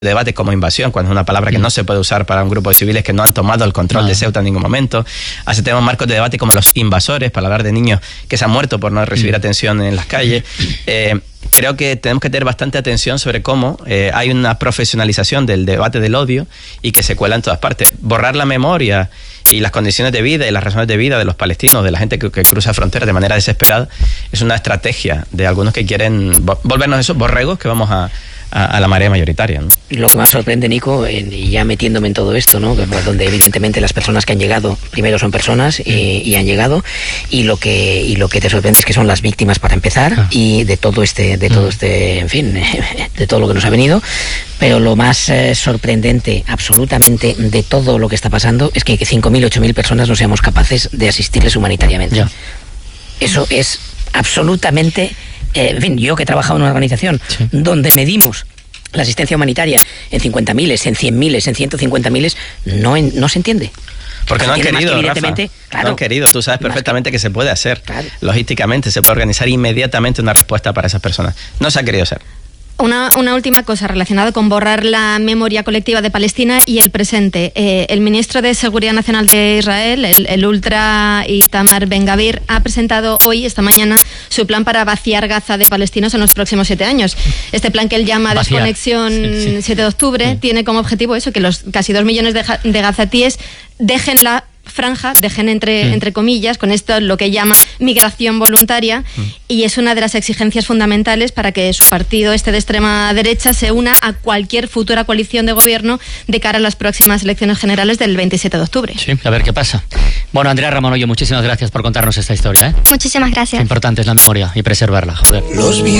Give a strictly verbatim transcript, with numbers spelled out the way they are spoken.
debate como invasión, cuando es una palabra que no se puede usar para un grupo de civiles que no han tomado el control no. de Ceuta en ningún momento. Aceptemos marcos de debate como los invasores, para hablar de niños que se han muerto por no recibir atención en las calles. Eh, creo que tenemos que tener bastante atención sobre cómo eh, hay una profesionalización del debate del odio y que se cuela en todas partes. Borrar la memoria y las condiciones de vida y las razones de vida de los palestinos, de la gente que, que cruza fronteras de manera desesperada, es una estrategia de algunos que quieren volvernos esos borregos que vamos a A, a la marea mayoritaria, ¿no? Lo que más sorprende, Nico, y ya metiéndome en todo esto, ¿no? Donde evidentemente las personas que han llegado primero son personas y, y han llegado, y lo que y lo que te sorprende es que son las víctimas para empezar ah. y de todo este de todo este en fin de todo lo que nos ha venido. Pero lo más eh, sorprendente absolutamente de todo lo que está pasando es que cinco mil, ocho mil personas no seamos capaces de asistirles humanitariamente. Ya. Eso es absolutamente... Eh, en fin, yo que he trabajado en una organización sí. donde medimos la asistencia humanitaria en cincuenta miles, en cien miles, en ciento cincuenta miles, no, en, no se entiende. Porque no han querido, que Rafa, claro, no han querido. Tú sabes perfectamente que, que se puede hacer. Claro. Logísticamente se puede organizar inmediatamente una respuesta para esas personas. No se ha querido hacer. Una, una última cosa relacionada con borrar la memoria colectiva de Palestina y el presente. Eh, el ministro de Seguridad Nacional de Israel, el, el ultra Itamar Ben-Gvir, ha presentado hoy, esta mañana, su plan para vaciar Gaza de palestinos en los próximos siete años. Este plan, que él llama vaciar. Desconexión sí, sí. siete de octubre, sí. tiene como objetivo eso, que los casi dos millones de, de gazatíes dejen la franja, dejen entre, mm. entre comillas, con esto lo que llama migración voluntaria, mm. y es una de las exigencias fundamentales para que su partido, este de extrema derecha, se una a cualquier futura coalición de gobierno de cara a las próximas elecciones generales del veintisiete de octubre. Sí, a ver qué pasa. Bueno, Andrea Ramonollo, muchísimas gracias por contarnos esta historia, ¿eh? Muchísimas gracias. Qué importante es la memoria y preservarla, joder. Los